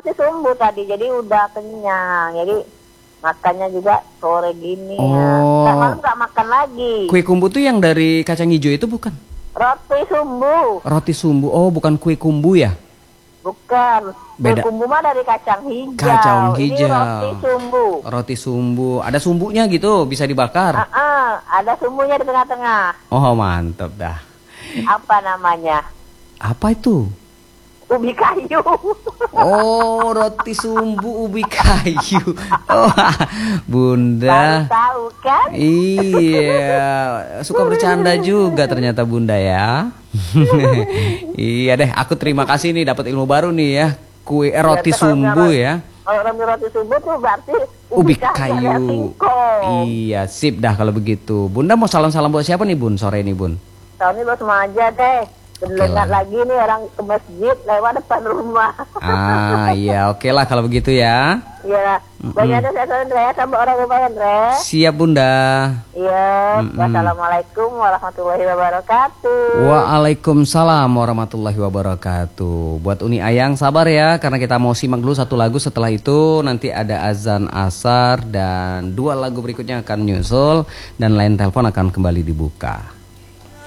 roti sumbu tadi, jadi udah kenyang. Jadi makannya juga sore gini ya. Nggak, malam nggak makan lagi. Kue kumbu tuh yang dari kacang hijau itu bukan? Roti sumbu. Roti sumbu. Oh, bukan kue kumbu ya? Bukan. Beda. Kue kumbu mah dari kacang hijau. Kacang Ini hijau. roti sumbu. Roti sumbu. Ada sumbunya gitu, bisa dibakar. Ada sumbunya di tengah-tengah. Oh, mantap dah. Apa namanya? Apa itu? Ubi kayu. Oh, roti sumbu ubi kayu. Oh, Baru Bunda. tahu kan? Iya, suka bercanda juga ternyata Bunda ya. Iya deh, aku terima kasih nih dapat ilmu baru nih ya. Kue roti sumbu ya. Kalau roti sumbu tuh berarti Ubi alias kayu. singkong. Iya, sip dah kalau begitu. Bunda mau salam-salam buat siapa nih Bun sore ini Bun? Tahun ini baru aja deh. Dengar lagi nih orang ke masjid lewat depan rumah. Ah, iya, oke lah kalau begitu ya. Iya, banyaknya saya Andre sama orang rumah Andre. Siap Bunda. Iya, wassalamualaikum warahmatullahi wabarakatuh. Waalaikumsalam warahmatullahi wabarakatuh. Buat Uni Ayang sabar ya, karena kita mau simak dulu satu lagu. Setelah itu nanti ada azan asar dan 2 lagu berikutnya akan nyusul dan line telepon akan kembali dibuka.